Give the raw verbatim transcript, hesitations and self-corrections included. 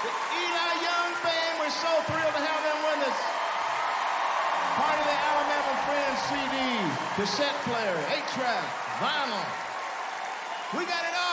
The Eli Young Band, we're so thrilled to have them with us. Part of the Alabama Friends C D, cassette player, eight track, vinyl. We got it all.